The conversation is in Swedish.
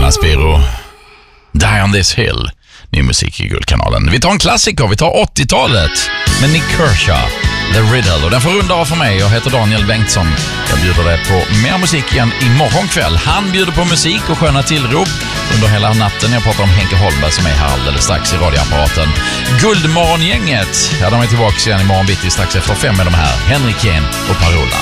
Aspiro, Die on this hill. Ny musik i Guldkanalen. Vi tar en klassiker, vi tar 80-talet med Nick Kershaw, The Riddle. Och den får runda av för mig. Jag heter Daniel Bengtsson. Jag bjuder dig på mer musik igen imorgon kväll. Han bjuder på musik och sköna tillrop under hela natten. Jag pratar om Henke Holmberg som är här alldeles strax i radioapparaten. Guldmorgongänget, ja, de är tillbaka igen imorgon bitti strax efter 5 med de här. Henrik Jen och Parola.